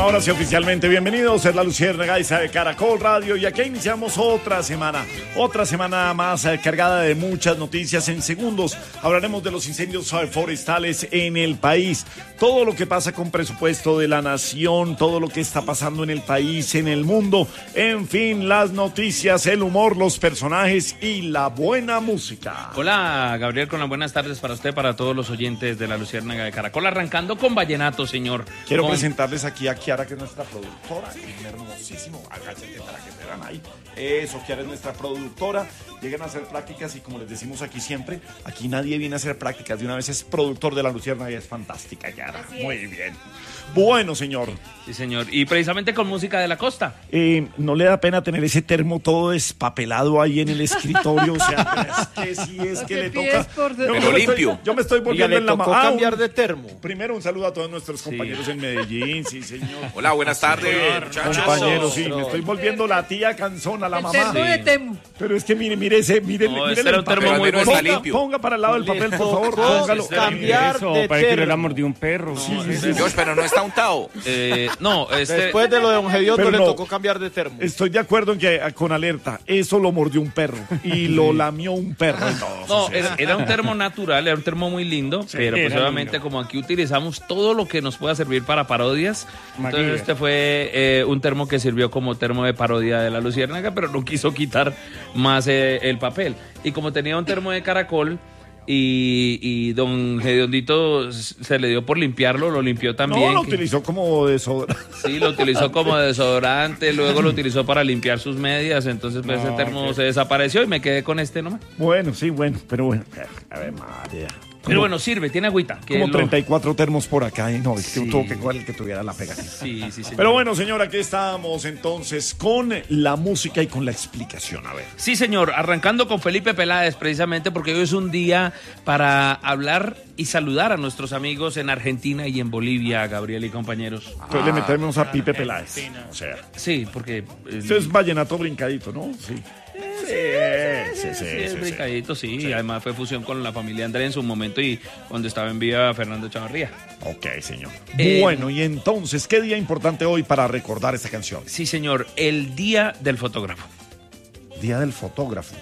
ahora sí, oficialmente bienvenidos, es la Luciérnaga de Caracol Radio y aquí iniciamos otra semana más cargada de muchas noticias. En segundos hablaremos de los incendios forestales en el país, todo lo que pasa con presupuesto de la nación, todo lo que está pasando en el país, en el mundo, en fin, las noticias, el humor, los personajes y la buena música. Hola, Gabriel, con las buenas tardes para usted, para todos los oyentes de la Luciérnaga de Caracol, arrancando con vallenato, señor. Quiero presentarles aquí a Kiara, que es nuestra productora, hermosísimo, agáchate para que te vean ahí. Eso, Kiara es nuestra productora. Lleguen a hacer prácticas y como les decimos aquí siempre, aquí nadie viene a hacer prácticas, de una vez es productor de la Luciérnaga y es fantástica, Kiara. Muy bien. Bueno, señor. Sí, señor. Y precisamente con música de la costa. ¿No le da pena tener ese termo todo despapelado ahí en el escritorio? O sea, es que sí, es que le toca. Pero limpio. Yo me estoy volviendo en la mano. Cambiar de termo. Primero un saludo a todos nuestros compañeros en Medellín, sí, señor. Hola, buenas tardes, muchachos. Compañeros, sí, me estoy volviendo la tía cansona, la mamá. Termo de Temu. Pero es que mire era un termo muy bueno. Está limpio. Ponga para el lado del papel, por favor, póngalo. Cambiar de Parece que le termo. mordió un perro. Dios, pero no está untado. Después de lo de Don Gediondo Pero le no. tocó cambiar de termo. Estoy de acuerdo en que con alerta, eso lo mordió un perro y lo lamió un perro. No, era un termo natural, era un termo muy lindo, pero pues era obviamente lindo. como aquí utilizamos todo lo que nos pueda servir para parodias, Maquilla. entonces este fue un termo que sirvió como termo de parodia de la Luciérnaga, pero no quiso quitar más el papel. Y como tenía un termo de caracol y don Gediondito se le dio por limpiarlo, lo limpió también. No, lo utilizó como desodorante. Sí, lo utilizó como desodorante, luego lo utilizó para limpiar sus medias, entonces pues, ese termo se desapareció y me quedé con este nomás. Bueno, sí, bueno, pero bueno. A ver, María. Pero bueno, sirve, tiene agüita. que Como lo- 34 termos por acá y no, es que Sí. tuvo que cuál que tuviera la pegatina. Sí, señor. Pero bueno, señor, aquí estamos entonces con la música y con la explicación. A ver. Sí, señor, arrancando con Felipe Peláez, precisamente porque hoy es un día para hablar y saludar a nuestros amigos en Argentina y en Bolivia, Gabriel y compañeros. Entonces le metemos a Pipe Peláez. O sea, Sí, porque... esto es vallenato brincadito, ¿no? Sí. Sí, es brincadito, sí. Y además fue fusión con la familia André en su momento y cuando estaba en vida Fernando Chavarría. Ok, señor. Eh, Bueno, y entonces, ¿qué día importante hoy para recordar esta canción? Sí, señor, el Día del Fotógrafo. Día del fotógrafo.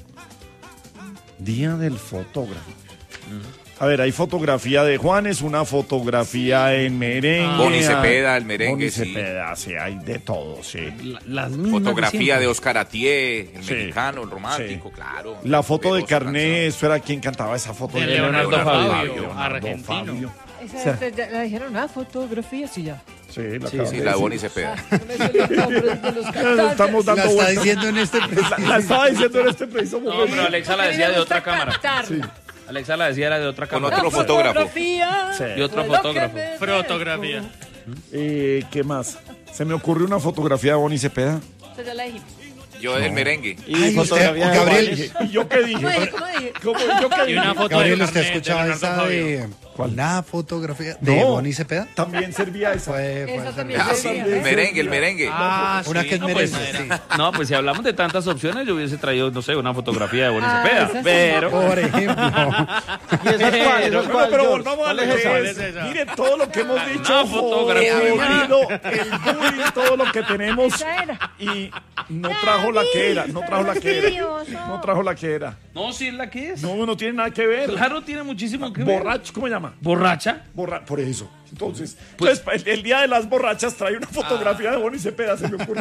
Día del fotógrafo. A ver, hay fotografía de Juanes, una fotografía en merengue. Boni Cepeda, el merengue, Boni sí. Cepeda, sí, hay de todo, sí. Las mismas Fotografía siempre. de Oscar Atié, el Sí. mexicano, el romántico, Sí. claro. La foto de Poderosa Carné, canción. eso era quien cantaba esa foto. De Leonardo Fabio, Leonardo argentino. Fabio. Esa, la dijeron, fotografía, sí, ya. Sí, la Sí, acabas Sí, de la de decir. Boni Cepeda. Con eso los nombres de los Ya cantantes. estamos dando La está vueltas. diciendo en este La estaba diciendo en este preciso No, momento. pero Alexa la A mí decía me de gusta otra cámara. cantarla. Alexa la decía era de otra Con cámara. otro fotógrafo. Fotografía. Sí. Y otro fue lo que fotógrafo. me Fotografía. ¿Qué más? Se me ocurrió una fotografía de Boni Cepeda. dejó. Esa ya la dijimos. Yo el merengue. Y Ay, fotografía de Gabriel, Juanes. ¿Y yo qué dije? ¿Cómo dije? ¿Yo qué Y una dije? foto Gabriel, de ¿usted carnet escuchaba de Leonardo esa Fabio. de ¿Cuál? una fotografía de No. Boni Cepeda? También servía esa. Puede Esa ser. también Ah, sí, servía, el ¿eh? merengue, el merengue. Ah, Una sí, que es no, pues, merengue, sí. No, pues si hablamos de tantas opciones, yo hubiese traído, no sé, una fotografía de Boni Ah, Cepeda. esa sí. Pero, Por ejemplo. ¿Y esa es cuál? ¿Esa es cuál, Pero George? volvamos a ¿Cuál lo es que esa? es. esa? Mire todo lo que hemos dicho. Una fotografía. jodido, el bullying, todo lo que tenemos. Esa era. Y no trajo la que era. No trajo la que era. No trajo la que era. no, sí es la que es. No, no tiene nada que ver. Claro, tiene muchísimo que ver. Borracho, ¿cómo se llama? ¿Borracha? Por eso. Entonces, Pues- el día de las borrachas trae una fotografía de Boni Cepeda, se me ocurre.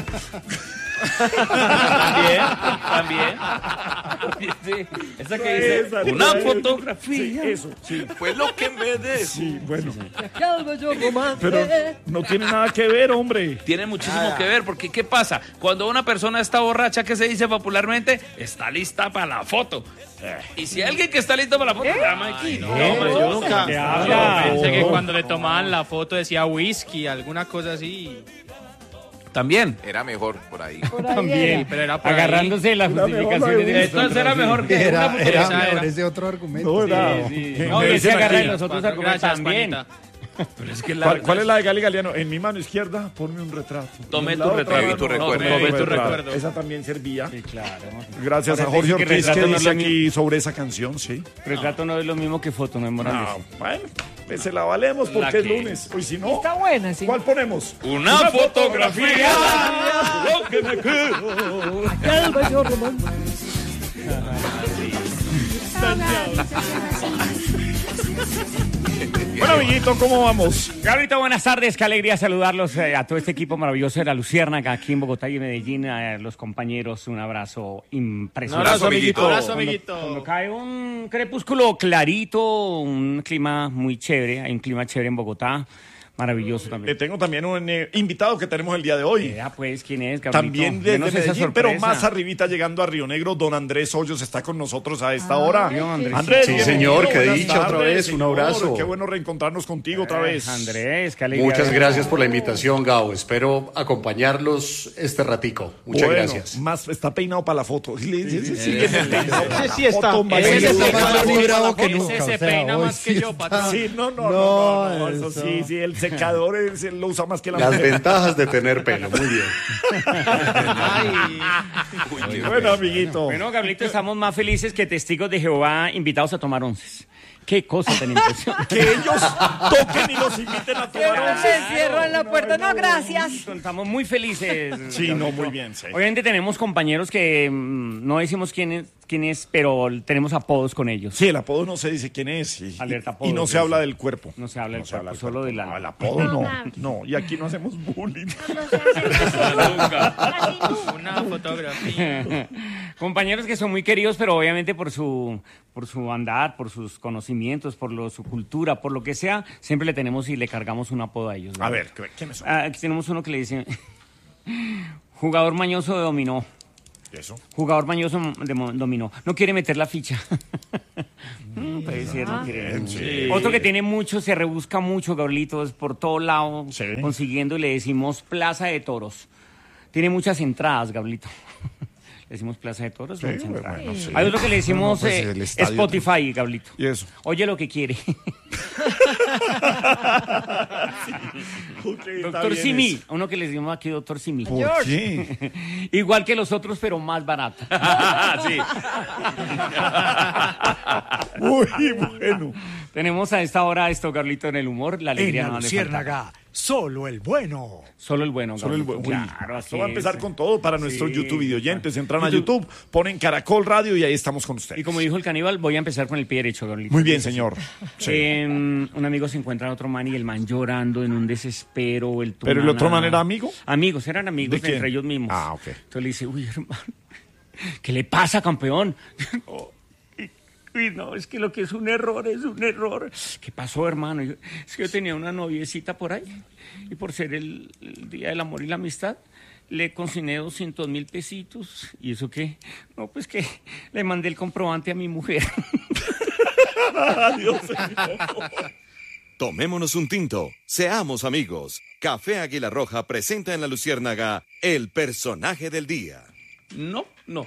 También. Sí, esa que dice, Esa, una esa, fotografía. Sí, eso, sí. Fue lo que me dejó. Sí, bueno. Calvo yo romance. Pero no tiene nada que ver, hombre. Tiene muchísimo que ver, porque ¿qué pasa? Cuando una persona está borracha, ¿qué se dice popularmente? Está lista para la foto. Y si alguien que está listo para la foto, llama aquí. No, hombre, yo nunca. Pensé que cuando le tomaban la foto decía whisky, alguna cosa así. También. Era mejor por ahí. Por ahí También, era. pero era por ahí. Agarrándose de las Una mejor justificaciones de la de Entonces era mejor que una Era fotografía. mejor ese otro argumento. No, sí. era. No, Me y dicen se agarra de aquí. los otros argumentos Gracias, también. Juanita. Pero es que ¿Cuál es la de Gali Galeano? En mi mano izquierda, ponme un retrato. Tomé En tu la otra retrato. mano, Tu recuerdo. Tomé tu retrato. recuerdo. Esa también servía. Sí, claro. Gracias a Parece Jorge que Ortiz que retrato no es dice lo aquí sobre esa canción, sí. Retrato no es lo mismo que foto, no es moral. No, bueno. Pues se la valemos porque La es que- lunes. Hoy si no, Está buena, sí. ¿cuál ponemos? Una fotografía. Lo que me quedo. Aquel bello romance. Bueno, amiguito, ¿cómo vamos? Gabrielito, buenas tardes, qué alegría saludarlos a todo este equipo maravilloso de La Luciérnaga aquí en Bogotá y Medellín, a los compañeros, un abrazo impresionante. abrazo, amiguito. Abrazo, Cuando amiguito. cae un crepúsculo clarito, un clima muy chévere, hay un clima chévere en Bogotá, maravilloso también. Tengo también un invitado que tenemos el día de hoy. Vea pues, ¿quién es, Gabrielito? También desde Denos esa Medellín, pero sorpresa. más arribita llegando a Río Negro, don Andrés Hoyos está con nosotros a esta hora. Dios, Andrés. Andrés, Sí, bienvenido, señor, qué buenas dicha otra vez, un señor. abrazo. Qué bueno reencontrarnos contigo otra vez. Andrés, qué alegría. Muchas verlo. gracias por la invitación, Gabo. Espero acompañarlos este ratico. Muchas Bueno, gracias. Más está peinado para la foto. Sí, Ese sí está. Foto más Ese lindo. está más librado que Ese nunca. se o sea, peina hoy más que sí yo, está- patrón. Sí, no, eso. eso sí, el secador lo usa más que la Las mujer. ventajas de tener pelo. Muy bien. Ay, Bueno, amiguito. Bueno, Gabrielito, estamos más felices que testigos de Jehová invitados a tomar onces. Qué cosa tan impresionante. Que ellos toquen y los inviten a tomar Pero once. se cierran la puerta. No, gracias. Estamos muy felices. Sí, no, muy bien, sí. Obviamente tenemos compañeros que no decimos quién es, pero tenemos apodos con ellos. Sí, el apodo no se dice quién es Alerta y apodo, no se sí, habla sí. del cuerpo. No se habla del cuerpo, del solo de la... No, el apodo no. Gaby. No, y aquí no hacemos bullying. No se hace casi nunca. una fotografía. Compañeros que son muy queridos, pero obviamente por su andar, por sus conocimientos, su cultura, por lo que sea, siempre le tenemos y le cargamos un apodo a ellos. ¿no? A ver, ¿quiénes son? Aquí tenemos uno que le dice jugador mañoso de dominó. Eso. Jugador mañoso de dominó. No quiere meter la ficha. Puede ser, no quiere. Sí. Otro que tiene mucho, se rebusca mucho, Gabrielitos, por todo lado, Sí. consiguiendo, y le decimos Plaza de Toros. Tiene muchas entradas, Gabrielito. Le decimos Plaza de Toros, muchas entradas. bueno, sí. Hay otro que le decimos No, pues, el estadio Spotify, Gabrielito. ¿Y eso? Oye lo que quiere. Doctor Simi. Uno que le decimos aquí, Doctor Simi. ¿Por qué? Igual que los otros, pero más barato. Sí. Muy bueno. Tenemos a esta hora esto, Carlito, en el humor. La alegría En no la le falta. Luciérnaga, solo el bueno. Solo el bueno, Solo el Carlito. buen. Claro, así Esto va a empezar es. con todo para nuestros Sí, YouTube videoyentes. Entran a YouTube. YouTube, ponen Caracol Radio y ahí estamos con ustedes. Y como dijo el caníbal, voy a empezar con el pie derecho, Carlito. Muy bien, señor. Sí. Un amigo se encuentra a otro man y el man llorando en un desespero. ¿Pero el otro man era amigo? Amigos, eran amigos ¿De quién? entre ellos mismos. Ah, ok. Entonces le dice, uy, hermano, ¿qué le pasa, campeón? Uy, no, es que lo que es un error, es un error. ¿Qué pasó, hermano? Es que yo tenía una noviecita por ahí y por ser el Día del Amor y la Amistad, le consigné 200,000 pesitos. ¿Y eso qué? No, pues que le mandé el comprobante a mi mujer. Adiós, señor. Tomémonos un tinto, seamos amigos. Café Águila Roja presenta en La Luciérnaga el personaje del día. No.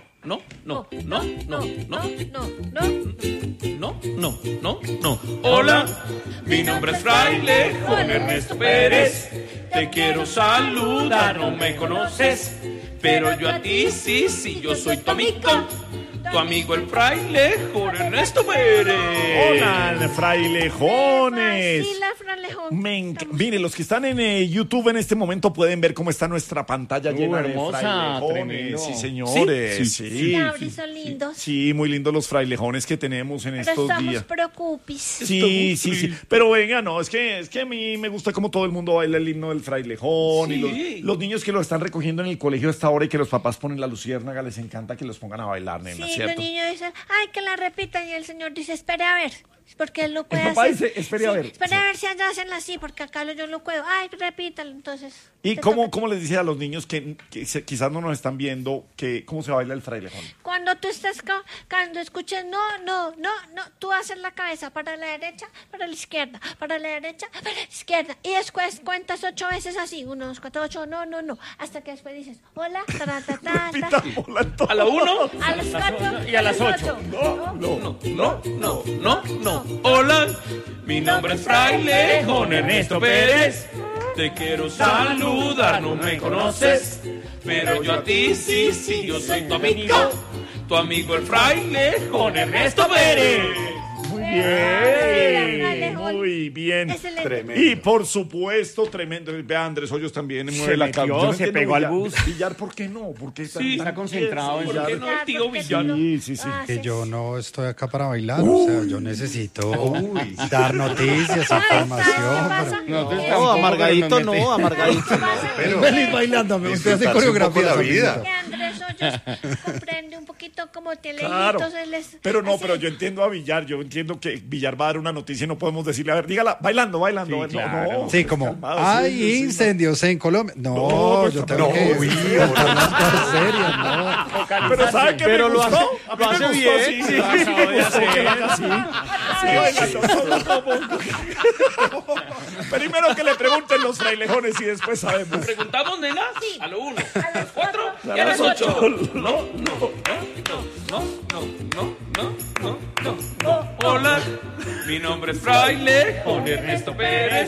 Hola, mi nombre es Fraile Juan Ernesto Pérez. Te quiero saludar, no me conoces, pero yo a ti sí, yo soy tu amigo el Fraile Juan Ernesto Pérez. Hola, frailejones. Sí, la fralejón. Mire, los que están en YouTube en este momento pueden ver cómo está nuestra pantalla llena hermosa, de frailejones. tremendo. Sí, señores. Sí, Cabri, son lindos. Sí, muy lindos los frailejones que tenemos en Pero estos estamos días. preocupis. Sí. Pero venga, no, es que a mí me gusta como todo el mundo baila el himno del frailejón. Y los niños que lo están recogiendo en el colegio hasta ahora y que los papás ponen la luciérnaga, les encanta que los pongan a bailar, nena, Sí, ¿cierto? los niños dicen, ay, que la repitan. Y el señor dice, espere a ver. Porque él lo puede papá hacer. dice, espere a ver. Espere a ver si allá hacen así, porque acá yo no puedo. Ay, repítalo, entonces. ¿Y te cómo toca. les dice a los niños quizás no nos están viendo cómo se baila el frailejón? Cuando tú estés, cuando escuches no, tú haces la cabeza para la derecha, para la izquierda, para la derecha, para la izquierda. Y después cuentas 8 veces así, 1, 2, 4, 8, no, hasta que después dices, hola, ta, ta, ta, ta. A la 1. A las 4 Y a las 8. No. Hola, mi nombre es Fraile Juan Ernesto Pérez. Te quiero saludar, no me conoces, pero yo a ti sí, yo soy tu amigo el Fraile Juan Ernesto Pérez. Muy bien, muy bien. Excelente. Y por supuesto, tremendo. Vea, Andrés Hoyos también mueve Se la metió, cabeza. Yo no se entiendo pegó al Villar. bus. Villar, ¿por qué no? ¿Por qué Sí, está concentrado en Villar? ¿por qué no, tío Villar? Sí. Que yo no estoy acá para bailar, o sea, yo necesito dar noticias, información. No, amargadito no, amargadito. Pero feliz bailando, me gusta hacer disfrutarse un poco coreografía. la vida. Que Andrés Hoyos comprende un poquito como te leí, Claro. entonces les... Pero no, así. pero yo entiendo a Villar, yo entiendo que Villar va a dar una noticia y no podemos decirle, a ver, dígala, bailando. Sí, claro. No, Sí, como, calmado, hay sí, sí, incendios en Colombia. No, No, pues, yo tengo que contar las cosas serias, no. Pero ¿sabe qué Pero me lo gustó? hace- A mí lo me hace gustó, bien, sí, sí. sí, me gustó que lo haga así. Primero que le pregunten los frailejones y después sabemos. ¿Preguntamos, nena? A lo 1, a las 4 y a las 8. No. Hola, mi nombre es Fraile, Juan Ernesto Pérez.